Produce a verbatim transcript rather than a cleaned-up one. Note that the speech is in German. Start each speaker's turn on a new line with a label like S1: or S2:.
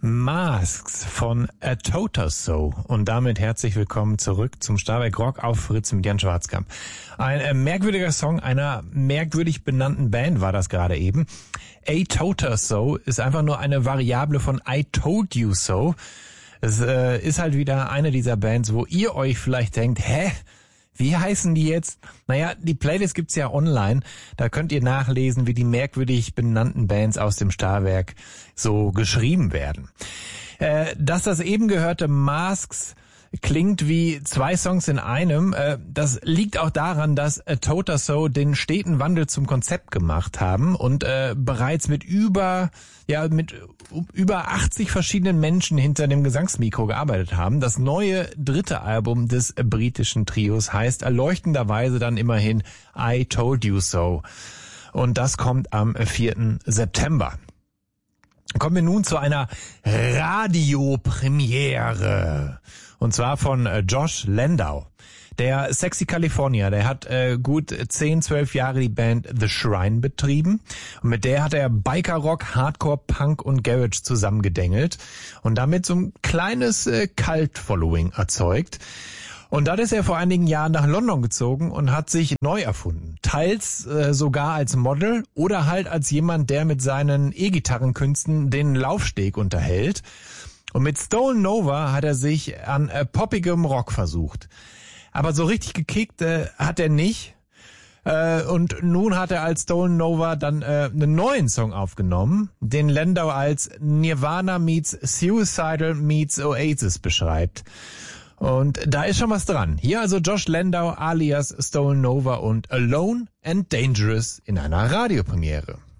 S1: Masks von A Total Soul. Und damit herzlich willkommen zurück zum Starwerk Rock auf Fritz mit Jan Schwarzkamp. Ein äh, merkwürdiger Song einer merkwürdig benannten Band war das gerade eben. A Total Soul ist einfach nur eine Variable von I Told You So. Es äh, ist halt wieder eine dieser Bands, wo ihr euch vielleicht denkt, hä? Wie heißen die jetzt? Naja, die Playlist gibt's ja online. Da könnt ihr nachlesen, wie die merkwürdig benannten Bands aus dem Starwerk so geschrieben werden. Äh, dass das eben gehörte Masks klingt wie zwei Songs in einem. Äh, das liegt auch daran, dass A Total Soul den steten Wandel zum Konzept gemacht haben und äh, bereits mit über ja mit über achtzig verschiedenen Menschen hinter dem Gesangsmikro gearbeitet haben. Das neue dritte Album des britischen Trios heißt erleuchtenderweise dann immerhin I Told You So. Und das kommt am vierten September. Kommen wir nun zu einer Radiopremiere. Und zwar von äh, Josh Landau. Der Sexy California, der hat äh, gut zehn, zwölf Jahre die Band The Shrine betrieben. Und mit der hat er Biker-Rock, Hardcore, Punk und Garage zusammengedengelt. Und damit so ein kleines äh, Cult-Following erzeugt. Und dann ist er vor einigen Jahren nach London gezogen und hat sich neu erfunden. Teils äh, sogar als Model oder halt als jemand, der mit seinen E-Gitarrenkünsten den Laufsteg unterhält. Und mit Stolen Nova hat er sich an äh, poppigem Rock versucht. Aber so richtig gekickt äh, hat er nicht. Äh, und nun hat er als Stolen Nova dann äh, einen neuen Song aufgenommen, den Landau als Nirvana meets Suicidal meets Oasis beschreibt. Und da ist schon was dran. Hier also Josh Landau alias Stolen Nova und Alone and Dangerous in einer Radiopremiere.